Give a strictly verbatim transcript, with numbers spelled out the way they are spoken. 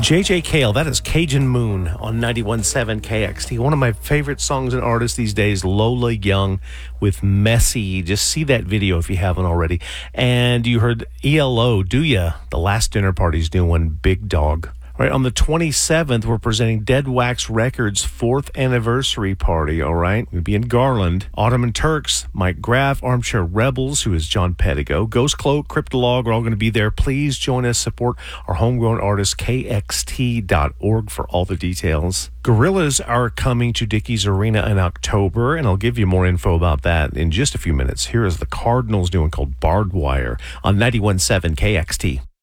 J J Cale, that is Cajun Moon on ninety-one point seven K X T. One of my favorite songs and artists these days, Lola Young with Messy. Just see that video if you haven't already. And you heard E L O, Do Ya? The Last Dinner Party's doing Big Dog. All right, on the twenty-seventh, we're presenting Dead Wax Records' fourth anniversary party, all right? We'll be in Garland. Ottoman Turks, Mike Graff, Armchair Rebels, who is John Pedigo, Ghost Cloak, Cryptolog are all going to be there. Please join us, support our homegrown artist, K X T dot org, for all the details. Gorillaz are coming to Dickies Arena in October, and I'll give you more info about that in just a few minutes. Here is the Cardinals doing called Barbed Wire on ninety-one point seven K X T.